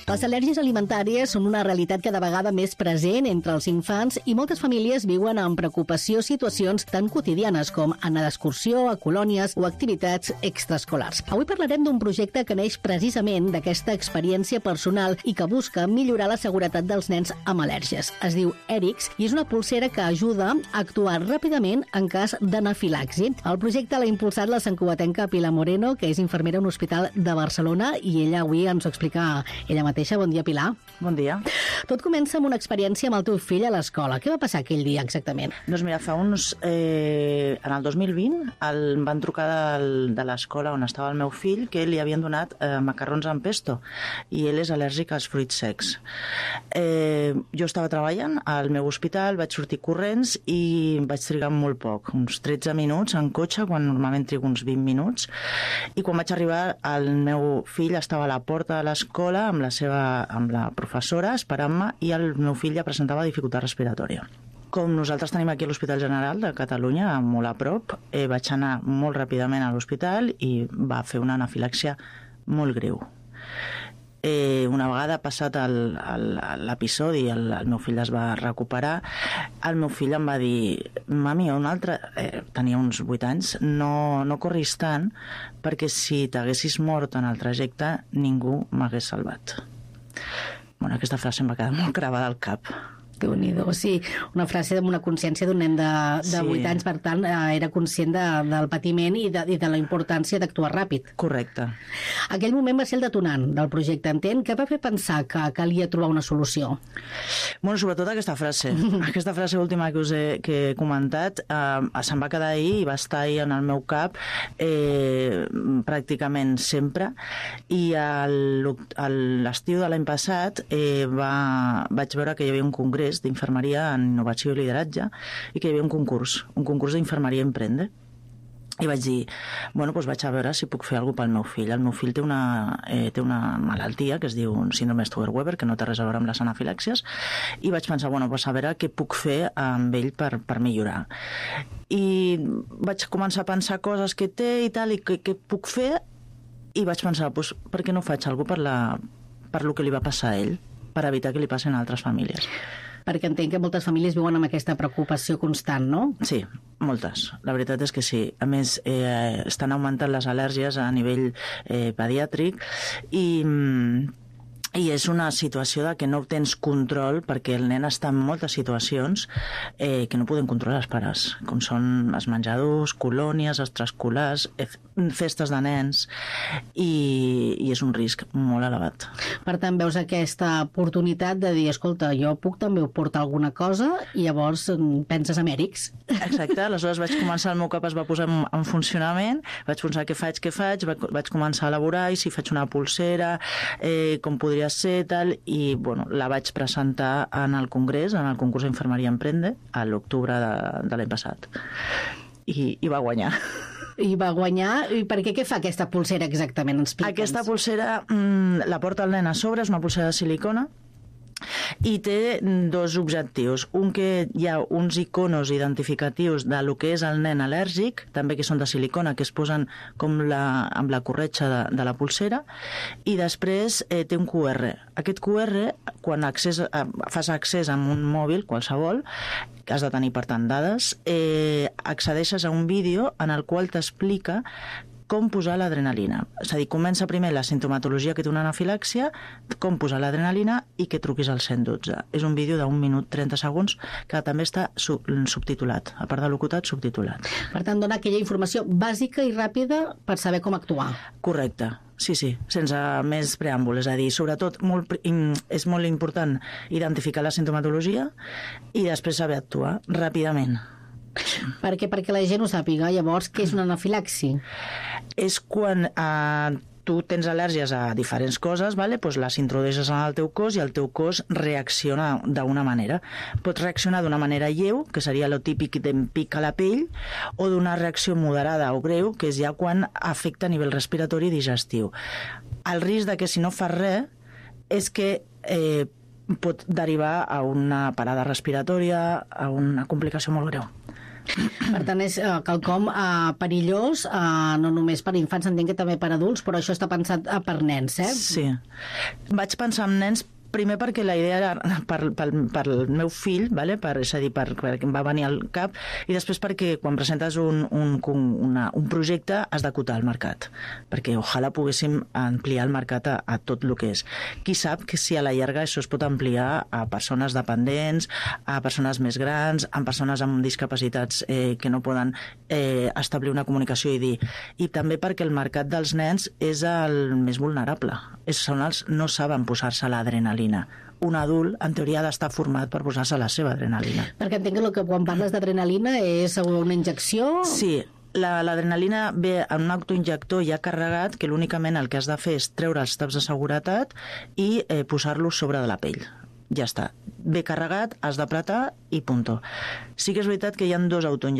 Les al·lèrgies alimentàries són una realitat cada vegada més present entre els infants i moltes famílies viuen amb preocupació situacions tan quotidianes com anar d'excursió, a colònies o activitats extraescolars. Avui parlarem d'un projecte que neix precisament d'aquesta experiència personal i que busca millorar la seguretat dels nens amb al·lèrgies. Es diu ERICS i és una pulsera que ajuda a actuar ràpidament en cas d'anafilaxi. El projecte l'ha impulsat la santcugatenca Pilar Moreno, que és infermera a un hospital de Barcelona, i ella avui ens ho explica ella mateixa. Bon dia, Pilar. Bon dia. Tot comença amb una experiència amb el teu fill a l'escola. Què va passar aquell dia exactament? Doncs mira, en el 2020 em van trucar de l'escola on estava el meu fill que li havien donat macarrons amb pesto i ell és al·lèrgic als fruits secs. Jo estava treballant al meu hospital, vaig sortir corrents i vaig trigar molt poc, uns 13 minuts en cotxe, quan normalment trigo uns 20 minuts, i quan vaig arribar el meu fill estava a la porta de l'escola amb la professora esperant-me i el meu fill ja presentava dificultat respiratòria. Com nosaltres tenim aquí a l'Hospital General de Catalunya, molt a prop, vaig anar molt ràpidament a l'hospital i va fer una anafilàxia molt greu. Una vegada passat l'episodi, el meu fill es va recuperar, el meu fill em va dir: mami, un altre, tenia uns 8 anys, no corris tant, perquè si t'haguessis mort en el trajecte ningú m'hagués salvat. Bueno, aquesta frase em va quedar molt gravada al cap. Déu-n'hi-do, sí, una frase amb una consciència d'un nen de 8 anys, per tant, era conscient del patiment i de la importància d'actuar ràpid. Correcte. Aquell moment va ser el detonant del projecte, entenc. Què va fer pensar que calia trobar una solució? Bueno, sobretot aquesta frase. Aquesta frase última que he comentat se'm va quedar ahir i va estar ahir en el meu cap pràcticament sempre, i l'estiu de l'any passat vaig veure que hi havia un congrés d'infermeria en innovació i lideratge i que hi havia un concurs d'infermeria Emprende. I vaig dir, bueno, doncs vaig a veure si puc fer alguna cosa pel meu fill. El meu fill té una malaltia que es diu síndrome Stuber-Weber, que no té res a veure amb les anafilàxies, i vaig pensar, bueno, doncs a veure què puc fer amb ell per millorar. I vaig començar a pensar coses que té i tal, i què puc fer, i vaig pensar, doncs, per què no faig alguna cosa per lo que li va passar a ell, per evitar que li passin a altres famílies. Perquè entenc que moltes famílies viuen amb aquesta preocupació constant, no? Sí, moltes. La veritat és que sí. A més, estan augmentant les al·lèrgies a nivell pediàtric i és una situació de que no tens control, perquè el nen està en moltes situacions que no podem controlar els pares, com són els menjadors, colònies, extraescolars, festes de nens, i és un risc molt elevat. Per tant, veus aquesta oportunitat de dir, escolta, jo puc també portar alguna cosa, i llavors penses en ERICS. Exacte, aleshores vaig començar, el meu cap es va posar en funcionament, vaig pensar què faig, vaig començar a elaborar, i si faig una pulsera, com podria ser, tal, i bueno, la vaig presentar en el congrés, en el concurs d'Infermeria Emprende, a l'octubre de l'any passat, i va guanyar. I va guanyar. I per què fa aquesta pulsera exactament? Explica'ns. Aquesta pulsera la porta el nen a sobre, és una pulsera de silicona, i té dos objectius. Un, que hi ha uns iconos identificatius de lo que és el nen al·lèrgic, també que són de silicona, que es posen com amb la corretja de la pulsera, i després té un QR. Aquest QR, quan fas accés amb un mòbil, qualsevol, que has de tenir, per tant, dades, accedeixes a un vídeo en el qual t'explica com posar l'adrenalina. És a dir, comença primer la sintomatologia que té una anafilàxia, com posar l'adrenalina i que truquis al 112. És un vídeo d'1 minut 30 segons que també està subtitulat, a part de locutat, subtitulat. Per tant, dona aquella informació bàsica i ràpida per saber com actuar. Correcte. Sí, sense més preàmbul. És a dir, sobretot és molt important identificar la sintomatologia i després saber actuar ràpidament. Perquè la gent ho sàpiga, llavors, què és una anafilaxi? És quan tu tens al·lèrgies a diferents coses, doncs les introdueixes en el teu cos i el teu cos reacciona d'una manera. Pot reaccionar d'una manera lleu, que seria lo típic d'en pica la pell, o d'una reacció moderada o greu, que és ja quan afecta a nivell respiratori i digestiu. El risc de que si no fas res és que pot derivar a una parada respiratòria, a una complicació molt greu. Per tant, és quelcom perillós, no només per infants, entenc que també per adults, però això està pensat per nens, eh? Sí. Vaig pensar en nens primer perquè la idea era pel meu fill, vale? És a dir, perquè em va venir al cap, i després perquè quan presentes un projecte has d'acotar el mercat, perquè ojalà poguéssim ampliar el mercat a tot el que és. Qui sap que si a la llarga això es pot ampliar a persones dependents, a persones més grans, a persones amb discapacitats que no poden establir una comunicació i dir. I també perquè el mercat dels nens és el més vulnerable. Són els no saben posar-se l'adrenalina. Un adult, en teoria, ha d'estar format per posar-se la seva adrenalina. Perquè entenc que quan parles d'adrenalina és una injecció? Sí, l'adrenalina ve en un autoinjector ja carregat, que únicament el que has de fer és treure els taps de seguretat i posar-los sobre de la pell. Ja està. Ve carregat, has d'apretar i punto. Sí que és veritat que hi ha dos autoinjectors